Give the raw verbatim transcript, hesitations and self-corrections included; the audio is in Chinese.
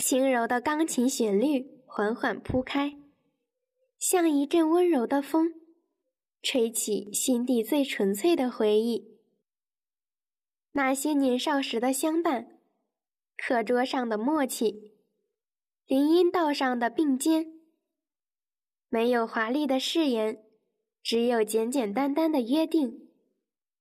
轻柔的钢琴旋律缓缓铺开，像一阵温柔的风，吹起心底最纯粹的回忆。那些年少时的相伴，课桌上的默契，林荫道上的并肩，没有华丽的誓言，只有简简单单的约定。